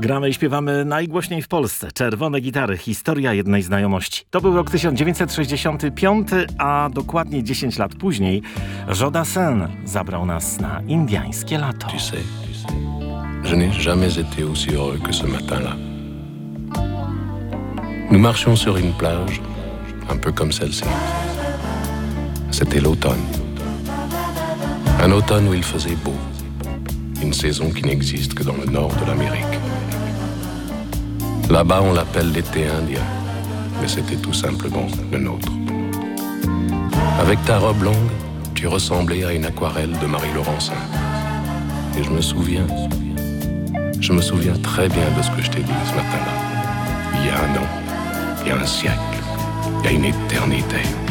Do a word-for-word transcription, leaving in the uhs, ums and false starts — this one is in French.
Gramy i śpiewamy najgłośniej w Polsce. Czerwone gitary. Historia jednej znajomości. To był rok tysiąc dziewięćset sześćdziesiąty piąty, a dokładnie dziesięć lat później Joe Dassin zabrał nas na indiańskie lato. Tu sais, je n'ai jamais été aussi heureux que ce matin-là. Nous marchions sur une plage, un peu comme celle-ci. C'était l'automne. Un automne où il faisait beau. Une saison qui n'existe que dans le nord de l'Amérique. Là-bas, on l'appelle l'été indien, mais c'était tout simplement le nôtre. Avec ta robe longue, tu ressemblais à une aquarelle de Marie Laurencin. Et je me souviens, je me souviens très bien de ce que je t'ai dit ce matin-là. Il y a un an, il y a un siècle, il y a une éternité.